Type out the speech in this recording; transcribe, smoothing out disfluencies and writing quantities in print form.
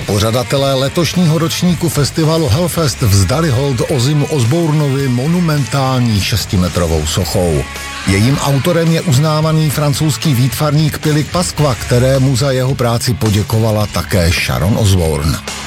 Pořadatelé letošního ročníku festivalu Hellfest vzdali hold Ozzymu Osbournovi monumentální 6metrovou sochou. Jejím autorem je uznávaný francouzský výtvarník Philippe Pasqua, kterému za jeho práci poděkovala také Sharon Osbourne.